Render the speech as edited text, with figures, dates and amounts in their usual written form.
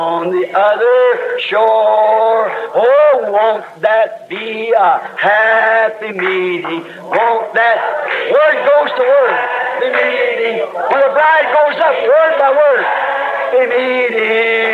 on the other shore. Oh, won't that be a happy meeting? Won't that word goes to word, the meeting, when the bride goes up word by word, the meeting.